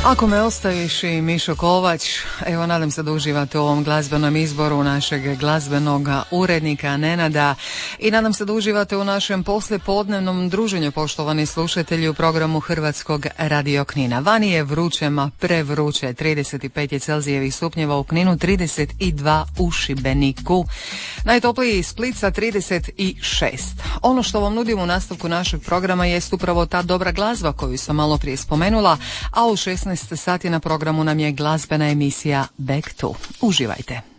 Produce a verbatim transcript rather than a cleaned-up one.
Ako me ostaviš i Mišo Kovač, evo nadam se da uživate u ovom glazbenom izboru našeg glazbenog urednika Nenada i nadam se da uživate u našem poslijepodnevnom druženju, poštovani slušatelji, u programu Hrvatskog radio Knina. Vani je vruće, ma prevruće, trideset pet je Celzijevih stupnjeva u Kninu, trideset dva u Šibeniku. Najtopliji iz Splica trideset šest. Ono što vam nudim u nastavku našeg programa jest upravo ta dobra glazba koju sam malo prije spomenula, a u šesnaest sati na programu nam je glazbena emisija Back to. Uživajte.